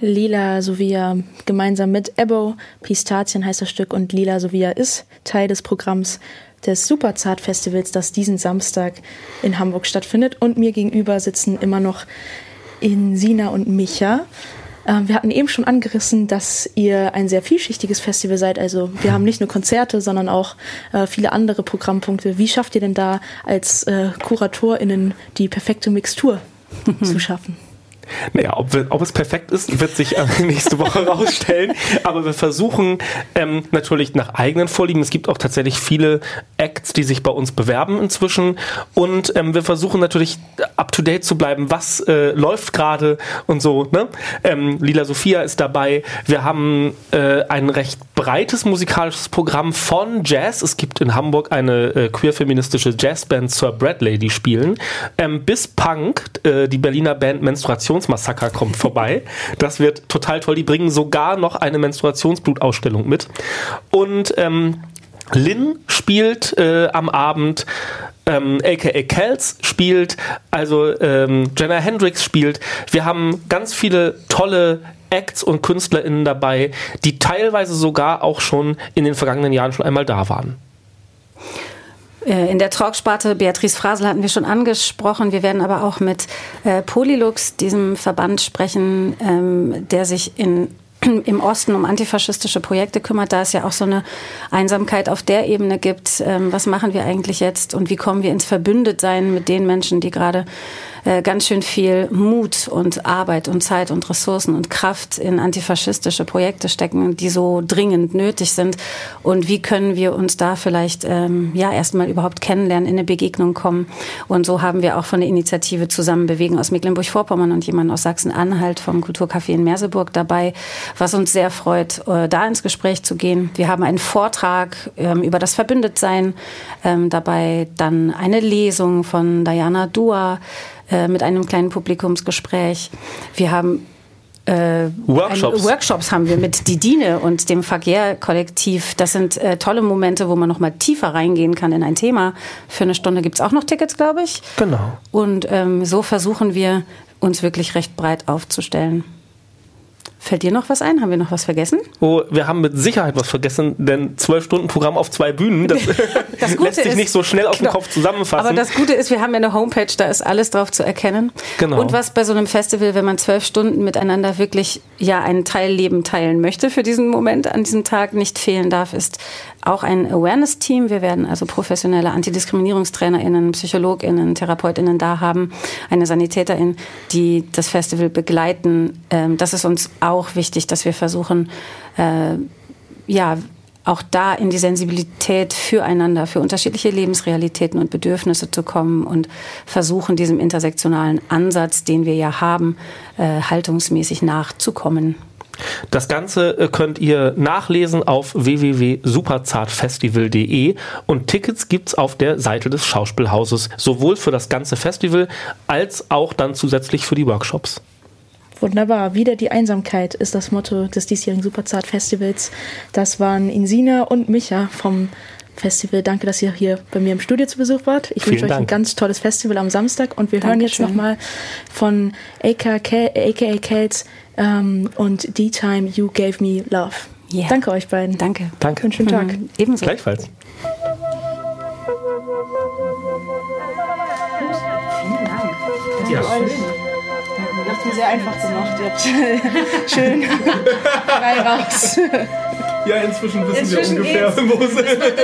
Lila Sofia gemeinsam mit Ebbo. Pistazien heißt das Stück und Lila Sofia ist Teil des Programms des Superzart-Festivals, das diesen Samstag in Hamburg stattfindet. Und mir gegenüber sitzen immer noch Insina und Micha. Wir hatten eben schon angerissen, dass ihr ein sehr vielschichtiges Festival seid. Also wir haben nicht nur Konzerte, sondern auch viele andere Programmpunkte. Wie schafft ihr denn da als KuratorInnen die perfekte Mixtur zu schaffen? Naja, ob es perfekt ist, wird sich nächste Woche rausstellen. Aber wir versuchen natürlich nach eigenen Vorlieben. Es gibt auch tatsächlich viele Acts, die sich bei uns bewerben inzwischen. Und wir versuchen natürlich up-to-date zu bleiben. Was läuft gerade und so. Ne? Lila Sofia ist dabei. Wir haben ein recht breites musikalisches Programm von Jazz. Es gibt in Hamburg eine queer-feministische Jazzband Sir Bradley, die spielen. Bis Punk, die Berliner Band Menstruationsmassaker kommt vorbei. Das wird total toll. Die bringen sogar noch eine Menstruationsblutausstellung mit. Und Lynn spielt am Abend, aka Kels spielt, also Jenna Hendricks spielt. Wir haben ganz viele tolle Acts und KünstlerInnen dabei, die teilweise sogar auch schon in den vergangenen Jahren schon einmal da waren. In der Talksparte Beatrice Frasel hatten wir schon angesprochen. Wir werden aber auch mit Polylux, diesem Verband, sprechen, der sich im Osten um antifaschistische Projekte kümmert, da es ja auch so eine Einsamkeit auf der Ebene gibt. Was machen wir eigentlich jetzt und wie kommen wir ins Verbündetsein mit den Menschen, die gerade ganz schön viel Mut und Arbeit und Zeit und Ressourcen und Kraft in antifaschistische Projekte stecken, die so dringend nötig sind. Und wie können wir uns da vielleicht erstmal überhaupt kennenlernen, in eine Begegnung kommen. Und so haben wir auch von der Initiative Zusammen bewegen aus Mecklenburg-Vorpommern und jemand aus Sachsen-Anhalt vom Kulturcafé in Merseburg dabei, was uns sehr freut, da ins Gespräch zu gehen. Wir haben einen Vortrag über das Verbündetsein, dabei dann eine Lesung von Diana Dua, mit einem kleinen Publikumsgespräch. Wir haben Workshops haben wir mit Didine und dem Verkehr-Kollektiv. Das sind tolle Momente, wo man noch mal tiefer reingehen kann in ein Thema. Für eine Stunde gibt es auch noch Tickets, glaube ich. Genau. Und so versuchen wir, uns wirklich recht breit aufzustellen. Fällt dir noch was ein? Haben wir noch was vergessen? Oh, wir haben mit Sicherheit was vergessen, denn 12-Stunden-Programm auf 2 Bühnen, das lässt sich nicht so schnell auf den Kopf zusammenfassen. Aber das Gute ist, wir haben ja eine Homepage, da ist alles drauf zu erkennen. Genau. Und was bei so einem Festival, wenn man 12 Stunden miteinander wirklich ein Teilleben teilen möchte für diesen Moment an diesem Tag, nicht fehlen darf, ist auch ein Awareness-Team. Wir werden also professionelle AntidiskriminierungstrainerInnen, PsychologInnen, TherapeutInnen da haben, eine SanitäterIn, die das Festival begleiten. Das ist uns auch wichtig, dass wir versuchen, auch da in die Sensibilität füreinander, für unterschiedliche Lebensrealitäten und Bedürfnisse zu kommen und versuchen, diesem intersektionalen Ansatz, den wir ja haben, haltungsmäßig nachzukommen. Das Ganze könnt ihr nachlesen auf www.superzartfestival.de und Tickets gibt's auf der Seite des Schauspielhauses, sowohl für das ganze Festival als auch dann zusätzlich für die Workshops. Wunderbar. Wieder die Einsamkeit ist das Motto des diesjährigen Superzart-Festivals. Das waren Insina und Micha vom Festival. Danke, dass ihr hier bei mir im Studio zu Besuch wart. Ich wünsche euch ein ganz tolles Festival am Samstag und wir hören jetzt nochmal von aka Kels und The Time You Gave Me Love. Yeah. Danke euch beiden. Danke. Danke. Und schönen Tag. Ebenso. Gleichfalls. Vielen Dank. Ja. Ihr habt mir sehr einfach gemacht. Ihr habt schön frei raus. Ja, inzwischen wissen wir ungefähr, wo es ist.